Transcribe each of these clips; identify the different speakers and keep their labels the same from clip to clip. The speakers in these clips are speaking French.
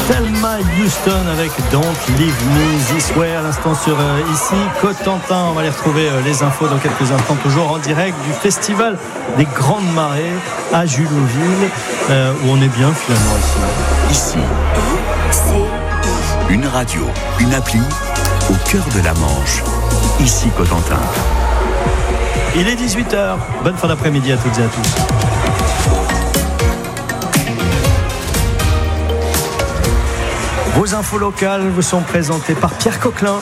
Speaker 1: Thelma Houston avec Don't Leave Me This Way à l'instant sur ici Cotentin. On va aller retrouver les infos dans quelques instants, toujours en direct du festival des Grandes Marées à Julouville, où on est bien finalement
Speaker 2: ici. Une radio, une appli au cœur de la Manche. Ici Cotentin.
Speaker 1: Il est 18h. Bonne fin d'après-midi à toutes et à tous. Vos infos locales vous sont présentées par Pierre Coquelin.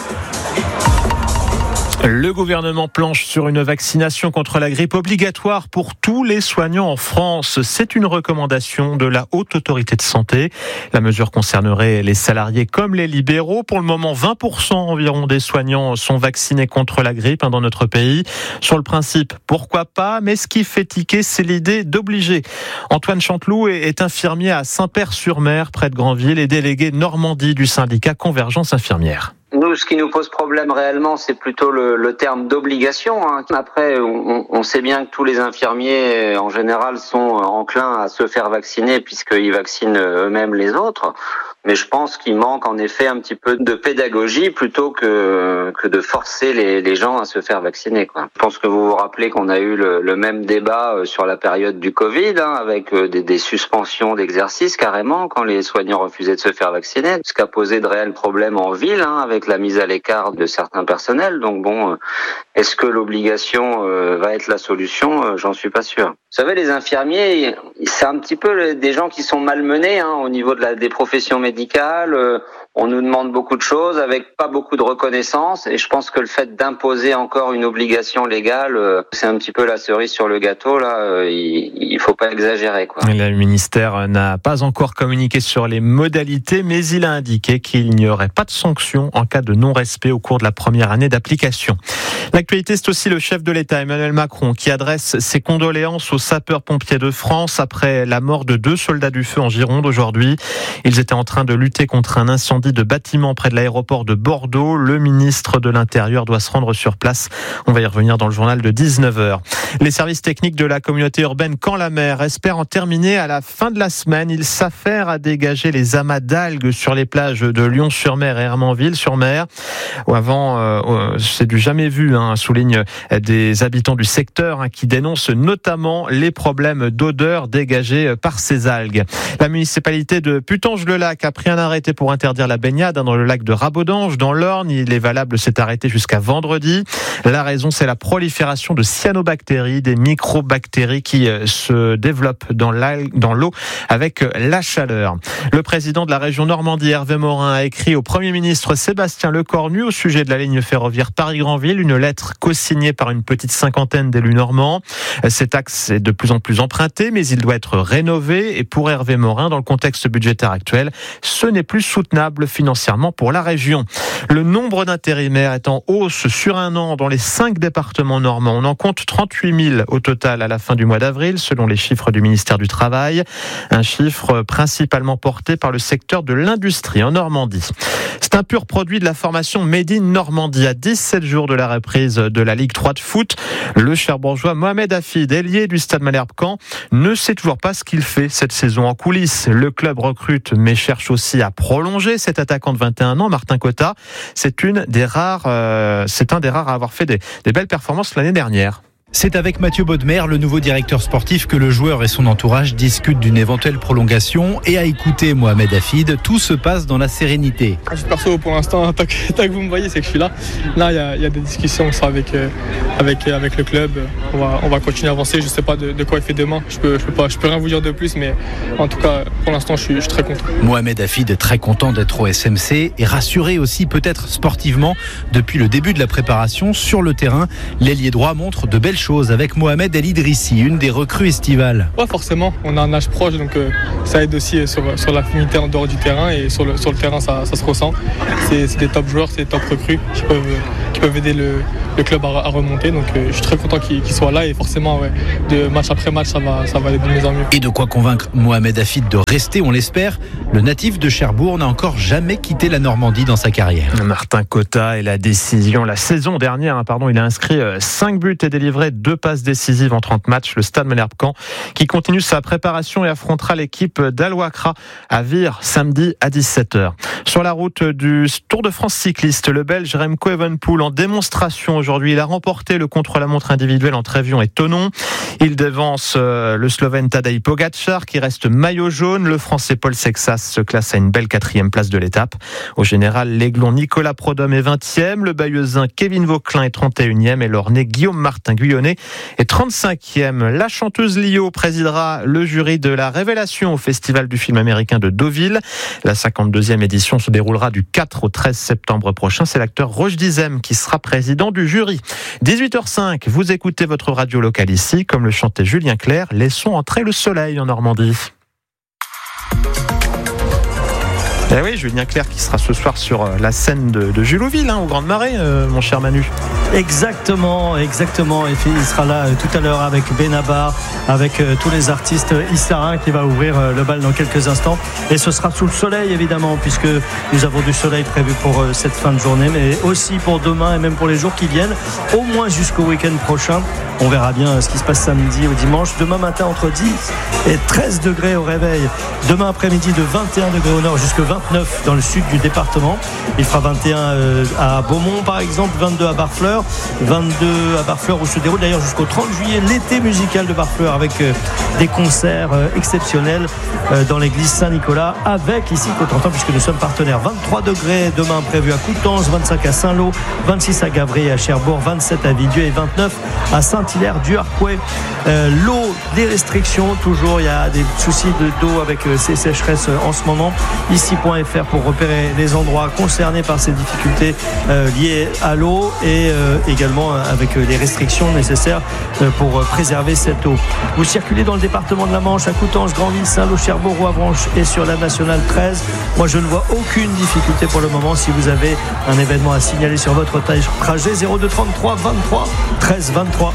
Speaker 3: Le gouvernement planche sur une vaccination contre la grippe obligatoire pour tous les soignants en France. C'est une recommandation de la Haute Autorité de Santé. La mesure concernerait les salariés comme les libéraux. Pour le moment, 20% environ des soignants sont vaccinés contre la grippe dans notre pays. Sur le principe, pourquoi pas, mais ce qui fait tiquer, c'est l'idée d'obliger. Antoine Chanteloup est infirmier à Saint-Père-sur-Mer, près de Granville, et délégué Normandie du syndicat Convergence Infirmière.
Speaker 4: Nous, ce qui nous pose problème réellement, c'est plutôt le terme d'obligation. Après, on sait bien que tous les infirmiers, en général, sont enclins à se faire vacciner puisqu'ils vaccinent eux-mêmes les autres. Mais je pense qu'il manque en effet un petit peu de pédagogie plutôt que de forcer les gens à se faire vacciner, quoi. Je pense que vous vous rappelez qu'on a eu le même débat sur la période du Covid, avec des suspensions d'exercice carrément quand les soignants refusaient de se faire vacciner, ce qui a posé de réels problèmes en ville, avec la mise à l'écart de certains personnels. Donc bon, est-ce que l'obligation va être la solution ? J'en suis pas sûr. Vous savez, les infirmiers, c'est un petit peu des gens qui sont malmenés au niveau des professions médicales. On nous demande beaucoup de choses avec pas beaucoup de reconnaissance, et je pense que le fait d'imposer encore une obligation légale, c'est un petit peu la cerise sur le gâteau. Là, il faut pas exagérer, quoi.
Speaker 3: Le ministère n'a pas encore communiqué sur les modalités, mais il a indiqué qu'il n'y aurait pas de sanctions en cas de non-respect au cours de la première année d'application. L'actualité, c'est aussi le chef de l'État, Emmanuel Macron, qui adresse ses condoléances aux sapeurs-pompiers de France après la mort de 2 soldats du feu en Gironde aujourd'hui. Ils étaient en train de lutter contre un incendie de bâtiment près de l'aéroport de Bordeaux. Le ministre de l'Intérieur doit se rendre sur place. On va y revenir dans le journal de 19h. Les services techniques de la communauté urbaine Caen-la-Mer espèrent en terminer à la fin de la semaine. Ils s'affairent à dégager les amas d'algues sur les plages de Lyon-sur-Mer et Hermanville-sur-Mer. Avant, c'est du jamais vu, soulignent des habitants du secteur qui dénoncent notamment les problèmes d'odeur dégagés par ces algues. La municipalité de Putange-le-Lac a pris un arrêté pour interdire la baignade dans le lac de Rabodange, dans l'Orne. Il est valable cet arrêté jusqu'à vendredi. La raison, c'est la prolifération de cyanobactéries, des microbactéries qui se développent dans l'eau avec la chaleur. Le président de la région Normandie, Hervé Morin, a écrit au Premier ministre Sébastien Lecornu au sujet de la ligne ferroviaire Paris-Granville, une lettre co-signée par une petite cinquantaine d'élus normands. Cet axe est de plus en plus emprunté, mais il doit être rénové. Et pour Hervé Morin, dans le contexte budgétaire actuel, ce n'est plus soutenable financièrement pour la région. Le nombre d'intérimaires est en hausse sur un an dans les 5 départements normands. On en compte 38 000 au total à la fin du mois d'avril, selon les chiffres du ministère du Travail. Un chiffre principalement porté par le secteur de l'industrie en Normandie. C'est un pur produit de la formation Made in Normandie. À 17 jours de la reprise de la Ligue 3 de foot, le Cherbourgeois Mohamed Hafid, ailier du Stade Malherbe-Caen, ne sait toujours pas ce qu'il fait cette saison en coulisses. Le club recrute mais cherche aussi à prolonger cet attaquant de 21 ans, Martin Cotta. C'est un des rares à avoir fait des belles performances l'année dernière.
Speaker 5: C'est avec Mathieu Bodmer, le nouveau directeur sportif, que le joueur et son entourage discutent d'une éventuelle prolongation. Et à écouter Mohamed Hafid, tout se passe dans la sérénité.
Speaker 6: Perso, pour l'instant, tant que vous me voyez, c'est que je suis là. Là, il y a des discussions avec le club. On va continuer à avancer. Je ne sais pas de quoi il fait demain. Je peux rien vous dire de plus, mais en tout cas, pour l'instant, je suis très content. Mohamed Hafid est très content d'être au SMC et rassuré aussi peut-être sportivement. Depuis le début de la préparation, sur le terrain, l'ailier droit montre de belles choses avec Mohamed El Idrissi, une des recrues estivales. Ouais, forcément, on a un âge proche, donc ça aide aussi sur l'affinité en dehors du terrain, et sur le terrain ça se ressent. C'est des top joueurs, c'est des top recrues peuvent aider le club à remonter. Donc je suis très content qu'il soit là et forcément de match après match ça va aller de mieux en mieux.
Speaker 5: Et de quoi convaincre Mohamed Hafid de rester, on l'espère. Le natif de Cherbourg n'a encore jamais quitté la Normandie dans sa carrière.
Speaker 3: Martin Cotta et la saison dernière, il a inscrit 5 buts et délivré 2 passes décisives en 30 matchs. Le Stade Malherbe-Caen qui continue sa préparation et affrontera l'équipe d'Al-Wakra à Vire samedi à 17h. Sur la route du Tour de France cycliste, le Belge Remco Evenepoel en démonstration aujourd'hui. Il a remporté le contre-la-montre individuel en Trévion et Thonon. Il devance le Slovène Tadej Pogačar qui reste maillot jaune. Le Français Paul Sexas se classe à une belle 4e place de l'étape. Au général, l'Aiglon Nicolas Prodhomme est 20e. Le Bayeuxin Kevin Vauquelin est 31e et l'Ornais Guillaume Martin Guyonnet est 35e. La chanteuse Lio présidera le jury de la Révélation au Festival du film américain de Deauville. La 52e édition se déroulera du 4 au 13 septembre prochain. C'est l'acteur Roche Dizem qui sera président du jury. 18h05, vous écoutez votre radio locale ici. Comme le chantait Julien Clerc, laissons entrer le soleil en Normandie. Eh oui, Julien Clerc qui sera ce soir sur la scène de Julouville, au Grande Marée, mon cher Manu.
Speaker 1: Exactement. Et puis il sera là tout à l'heure avec Benabar, avec tous les artistes Issara qui va ouvrir le bal dans quelques instants. Et ce sera sous le soleil évidemment, puisque nous avons du soleil prévu pour cette fin de journée, mais aussi pour demain et même pour les jours qui viennent, au moins jusqu'au week-end prochain. On verra bien ce qui se passe samedi ou dimanche. Demain matin entre 10 et 13 degrés au réveil. Demain après-midi de 21 degrés au nord jusqu'à 29 dans le sud du département. Il fera 21 à Beaumont par exemple, 22 à Barfleur, 22 à Barfleur où se déroule d'ailleurs jusqu'au 30 juillet l'été musical de Barfleur avec des concerts exceptionnels dans l'église Saint-Nicolas avec ici Cotentin puisque nous sommes partenaires. 23 degrés demain prévu à Coutances, 25 à Saint-Lô, 26 à Gavry et à Cherbourg, 27 à Vidieu et 29 à Saint-Hilaire-du-Harcouët. L'eau, des restrictions toujours, il y a des soucis d'eau avec ces sécheresses en ce moment. Ici.fr pour repérer les endroits concernés par ces difficultés liées à l'eau et également avec les restrictions nécessaires pour préserver cette eau. Vous circulez dans le département de la Manche à Coutances, Granville, Saint-Lô, Cherbourg, Roivranche et sur la nationale 13. Moi je ne vois aucune difficulté pour le moment. Si vous avez un événement à signaler sur votre trajet, 02 33 23 13 23.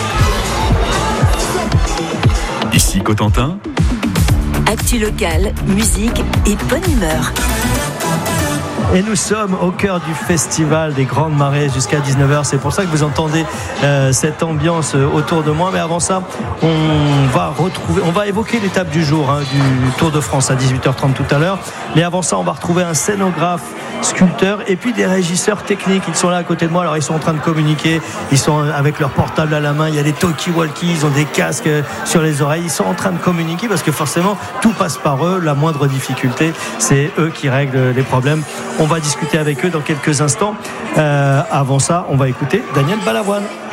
Speaker 2: Ici Cotentin.
Speaker 7: Actu locale, musique et bonne humeur.
Speaker 1: Et nous sommes au cœur du festival des Grandes Marées jusqu'à 19h. C'est pour ça que vous entendez cette ambiance autour de moi. Mais avant ça, on va évoquer l'étape du jour du Tour de France à 18h30 tout à l'heure. Mais avant ça, on va retrouver un scénographe, sculpteur et puis des régisseurs techniques. Ils sont là à côté de moi. Alors ils sont en train de communiquer. Ils sont avec leur portable à la main. Il y a des talkie-walkie. Ils ont des casques sur les oreilles. Ils sont en train de communiquer parce que forcément, tout passe par eux. La moindre difficulté, c'est eux qui règlent les problèmes. On va discuter avec eux dans quelques instants. Avant ça, on va écouter Daniel Balavoine.